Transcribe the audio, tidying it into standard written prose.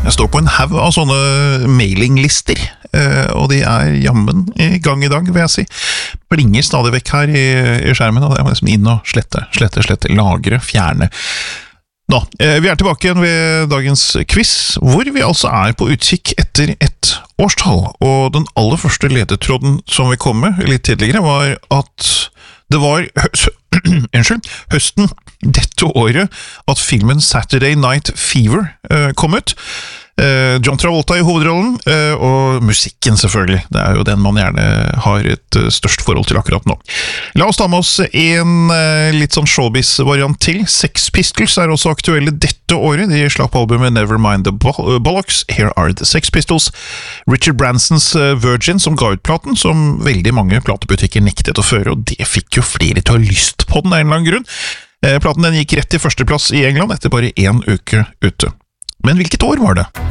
Jeg står på en haug av sånne mailinglister, og de jammen i gang i dag, vil jeg si. Blinger stadig vekk her i skjermen, og jeg må liksom inn og slette, lagre, fjerne. Nå, vi tilbake igjen ved dagens quiz, hvor vi altså på utkikk etter et årstall, og den aller første ledetråden som vi kom med litt tidligere var at det var høsten dette året at filmen Saturday Night Fever kom ut. John Travolta i hovedrollen, og musikken selvfølgelig. Det jo den man gjerne har et størst forhold til akkurat nå. La oss ta med oss en litt sånn showbiz-variant til. Sex Pistols også aktuelle dette året. De slapp albumet Nevermind the Bollocks, Here Are the Sex Pistols. Richard Bransons Virgin som ga ut platen, som veldig mange platebutikker nektet å føre, og det fikk jo flere til å ha lyst på den av en eller annen grunn. Platen den gikk rett til førsteplass i England etter bare 1 uke ute. Men hvilket år var det?